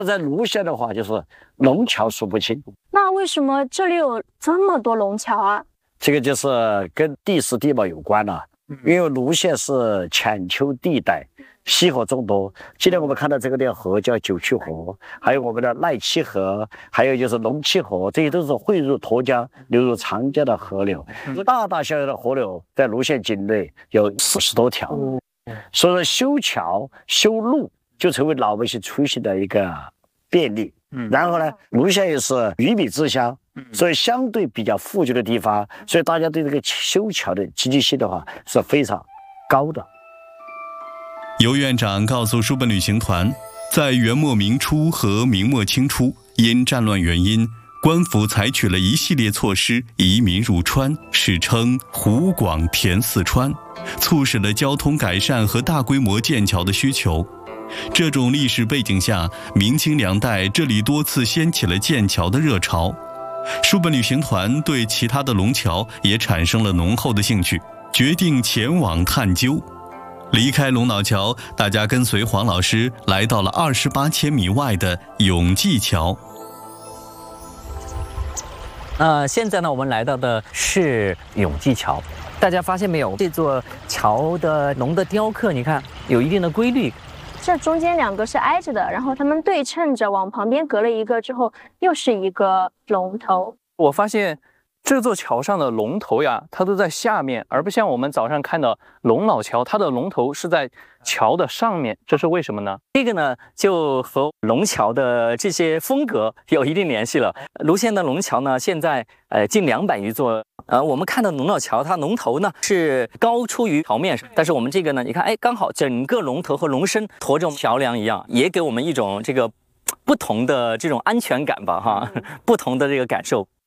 在泸县的话，就是龙桥数不清。 那为什么这里有这么多龙桥啊？ 这个就是跟地势地貌有关了。因为泸县是浅丘地带，溪河众多。今天我们看到这个的河叫九曲河，还有我们的赖七河，还有就是龙七河，这些都是汇入沱江、流入长江的河流。大大小小的河流在泸县境内有40多条，所以说修桥修路就成为老百姓出行的一个便利。然后呢，泸县也是鱼米之乡。所以相对比较富足的地方，所以大家对这个修桥的积极性的话是非常高的。 尤院长告诉书本旅行团，在元末明初和明末清初，因战乱原因，官府采取了一系列措施移民入川，史称湖广填四川，促使了交通改善和大规模建桥的需求。这种历史背景下，明清两代这里多次掀起了建桥的热潮。书本旅行团对其他的龙桥也产生了浓厚的兴趣，决定前往探究。离开龙脑桥，大家跟随黄老师来到了28千米外的永济桥。 现在呢，我们来到的是永济桥。大家发现没有，这座桥的龙的雕刻，你看有一定的规律。 这中间2个是挨着的，然后它们对称着，往旁边隔了一个之后，又是一个龙头。 我发现这座桥上的龙头呀，它都在下面，而不像我们早上看的龙脑桥，它的龙头是在桥的上面，这是为什么呢？ 这个呢，就和龙桥的这些风格有一定联系了。泸县的龙桥呢，现在近200余座。我们看到龙脑桥，它龙头呢是高出于桥面上，但是我们这个呢，你看，刚好整个龙头和龙身驮着桥梁一样，也给我们一种这个不同的这种安全感吧，哈，不同的这个感受。